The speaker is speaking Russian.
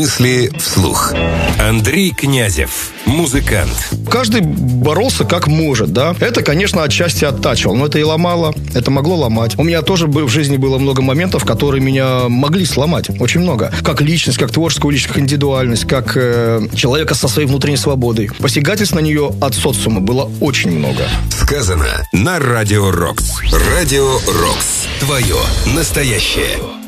Мысли вслух. Андрей Князев, музыкант. Каждый боролся как может, да. Это, конечно, отчасти оттачивал, но это и ломало, это могло ломать. У меня тоже в жизни было много моментов, которые меня могли сломать, очень много. Как личность, как творческую личность, как индивидуальность, как человека со своей внутренней свободой. Посягательств на нее от социума было очень много. Сказано на Радио Рокс. Радио Рокс. Твое настоящее.